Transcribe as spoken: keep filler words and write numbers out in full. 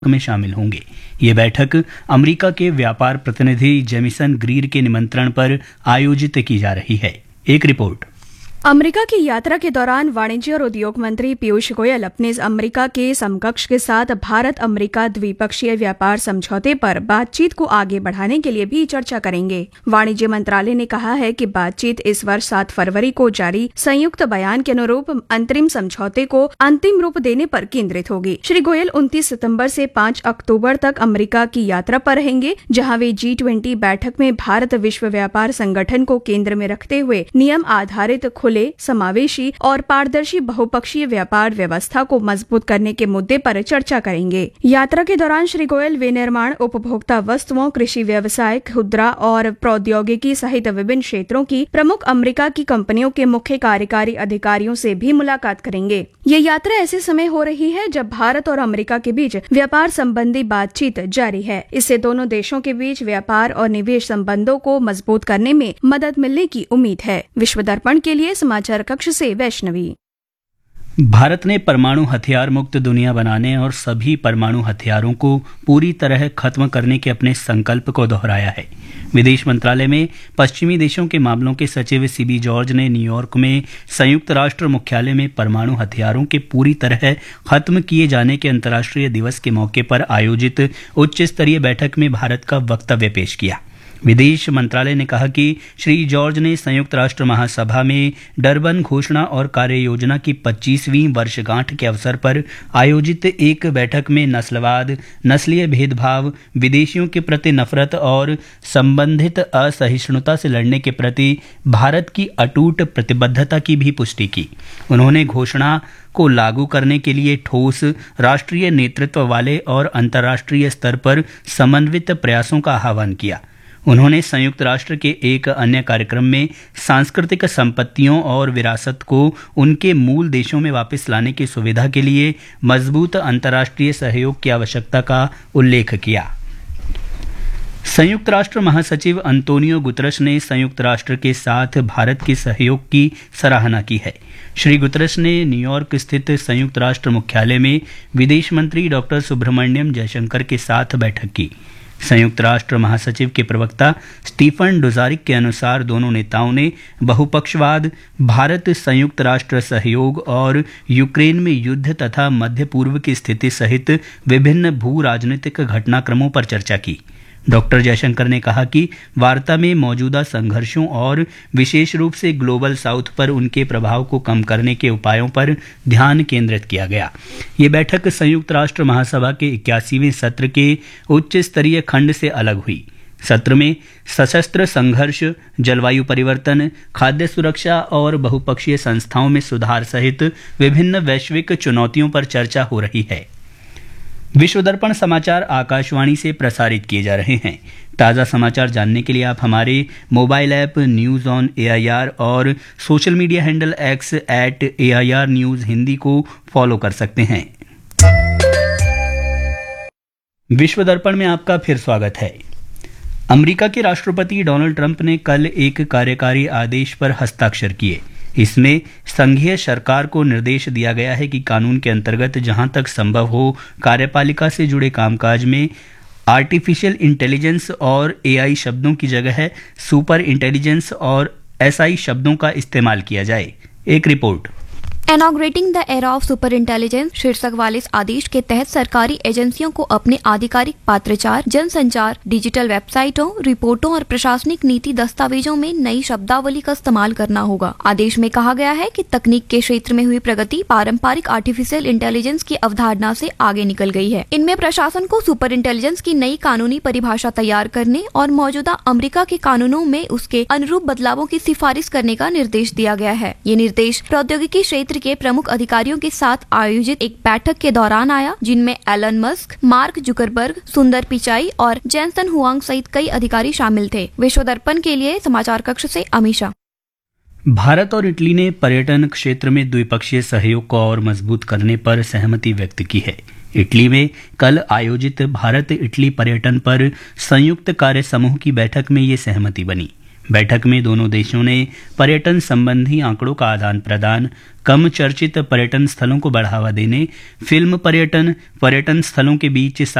में शामिल होंगे। ये बैठक अमेरिका के व्यापार प्रतिनिधि जेमिसन ग्रीर के निमंत्रण पर आयोजित की जा रही है। एक रिपोर्ट। अमेरिका की यात्रा के दौरान वाणिज्य और उद्योग मंत्री पीयूष गोयल अपने अमेरिका के समकक्ष के साथ भारत अमेरिका द्विपक्षीय व्यापार समझौते पर बातचीत को आगे बढ़ाने के लिए भी चर्चा करेंगे। वाणिज्य मंत्रालय ने कहा है कि बातचीत इस वर्ष सात फरवरी को जारी संयुक्त बयान के अनुरूप अंतरिम समझौते को अंतिम रूप देने पर केंद्रित होगी। श्री गोयल उनतीस सितंबर से पाँच अक्टूबर तक अमेरिका की यात्रा पर रहेंगे, जहां वे जी ट्वेंटी बैठक में भारत विश्व व्यापार संगठन को केंद्र में रखते हुए नियम आधारित समावेशी और पारदर्शी बहुपक्षीय व्यापार व्यवस्था को मजबूत करने के मुद्दे पर चर्चा करेंगे। यात्रा के दौरान श्री गोयल विनिर्माण, उपभोक्ता वस्तुओं, कृषि व्यवसाय, खुदरा और प्रौद्योगिकी सहित विभिन्न क्षेत्रों की प्रमुख अमेरिका की कंपनियों के मुख्य कार्यकारी अधिकारियों से भी मुलाकात करेंगे। ये यात्रा ऐसे समय हो रही है जब भारत और अमेरिका के बीच व्यापार संबंधी बातचीत जारी है। इससे दोनों देशों के बीच व्यापार और निवेश संबंधों को मजबूत करने में मदद मिलने की उम्मीद है। विश्व दर्पण के लिए समाचार कक्ष से वैष्णवी। भारत ने परमाणु हथियार मुक्त दुनिया बनाने और सभी परमाणु हथियारों को पूरी तरह खत्म करने के अपने संकल्प को दोहराया है। विदेश मंत्रालय में पश्चिमी देशों के मामलों के सचिव सीबी जॉर्ज ने न्यूयॉर्क में संयुक्त राष्ट्र मुख्यालय में परमाणु हथियारों के पूरी तरह खत्म किए जाने के अंतर्राष्ट्रीय दिवस के मौके पर आयोजित उच्च स्तरीय बैठक में भारत का वक्तव्य पेश किया। विदेश मंत्रालय ने कहा कि श्री जॉर्ज ने संयुक्त राष्ट्र महासभा में डरबन घोषणा और कार्य योजना की पच्चीसवीं वर्षगांठ के अवसर पर आयोजित एक बैठक में नस्लवाद, नस्लीय भेदभाव, विदेशियों के प्रति नफरत और संबंधित असहिष्णुता से लड़ने के प्रति भारत की अटूट प्रतिबद्धता की भी पुष्टि की। उन्होंने घोषणा को लागू करने के लिए ठोस राष्ट्रीय नेतृत्व वाले और अंतर्राष्ट्रीय स्तर पर समन्वित प्रयासों का आह्वान किया। उन्होंने संयुक्त राष्ट्र के एक अन्य कार्यक्रम में सांस्कृतिक संपत्तियों और विरासत को उनके मूल देशों में वापस लाने की सुविधा के लिए मजबूत अंतर्राष्ट्रीय सहयोग की आवश्यकता का उल्लेख किया। संयुक्त राष्ट्र महासचिव अंतोनियो गुतरश ने संयुक्त राष्ट्र के साथ भारत के सहयोग की सराहना की है। श्री गुतरश ने न्यूयॉर्क स्थित संयुक्त राष्ट्र मुख्यालय में विदेश मंत्री डॉक्टर सुब्रमण्यम जयशंकर के साथ बैठक की। संयुक्त राष्ट्र महासचिव के प्रवक्ता स्टीफन डुजारिक के अनुसार दोनों नेताओं ने बहुपक्षवाद, भारत संयुक्त राष्ट्र सहयोग और यूक्रेन में युद्ध तथा मध्य पूर्व की स्थिति सहित विभिन्न भू राजनीतिक घटनाक्रमों पर चर्चा की। डॉक्टर जयशंकर ने कहा कि वार्ता में मौजूदा संघर्षों और विशेष रूप से ग्लोबल साउथ पर उनके प्रभाव को कम करने के उपायों पर ध्यान केंद्रित किया गया। ये बैठक संयुक्त राष्ट्र महासभा के इक्यासीवें सत्र के उच्च स्तरीय खंड से अलग हुई। सत्र में सशस्त्र संघर्ष, जलवायु परिवर्तन, खाद्य सुरक्षा और बहुपक्षीय संस्थाओं में सुधार सहित विभिन्न वैश्विक चुनौतियों पर चर्चा हो रही है। विश्व दर्पण समाचार आकाशवाणी से प्रसारित किए जा रहे हैं। ताज़ा समाचार जानने के लिए आप हमारे mobile app news on AIR और social media handle x eight AIR news Hindi को फॉलो कर सकते हैं। विश्व दर्पण में आपका फिर स्वागत है। अमेरिका के राष्ट्रपति डोनाल्ड ट्रंप ने कल एक कार्यकारी आदेश पर हस्ताक्षर किए। इसमें संघीय सरकार को निर्देश दिया गया है कि कानून के अंतर्गत जहां तक संभव हो कार्यपालिका से जुड़े कामकाज में आर्टिफिशियल इंटेलिजेंस और एआई शब्दों की जगह सुपर इंटेलिजेंस और एसआई शब्दों का इस्तेमाल किया जाए। एक report. Inaugurating the era of super intelligence शीर्षक वाले इस आदेश के तहत सरकारी एजेंसियों को अपने आधिकारिक पत्राचार, जनसंचार, डिजिटल वेबसाइटों, रिपोर्टों और प्रशासनिक नीति दस्तावेजों में नई शब्दावली का इस्तेमाल करना होगा। आदेश में कहा गया है कि तकनीक के क्षेत्र में हुई प्रगति पारंपरिक आर्टिफिशियल इंटेलिजेंस की अवधारणा से आगे निकल गई है। इनमें प्रशासन को सुपर इंटेलिजेंस की नई कानूनी परिभाषा तैयार करने और मौजूदा अमेरिका के कानूनों में उसके अनुरूप बदलावों की सिफारिश करने का निर्देश दिया गया है। ये निर्देश प्रौद्योगिकी क्षेत्र के प्रमुख अधिकारियों के साथ आयोजित एक बैठक के दौरान आया, जिनमें एलन मस्क, मार्क जुकरबर्ग, सुंदर पिचाई और जेंसन हुआंग सहित कई अधिकारी शामिल थे। विश्व दर्पण के लिए समाचार कक्ष से अमीषा। भारत और इटली ने पर्यटन क्षेत्र में द्विपक्षीय सहयोग को और मजबूत करने पर सहमति व्यक्त की है। इटली में कल आयोजित भारत इटली पर्यटन पर संयुक्त कार्य समूह की बैठक में ये सहमति बनी। बैठक में दोनों देशों ने पर्यटन संबंधी आंकड़ों का आदान प्रदान, कम चर्चित पर्यटन स्थलों को बढ़ावा देने, फिल्म पर्यटन, पर्यटन स्थलों के बीच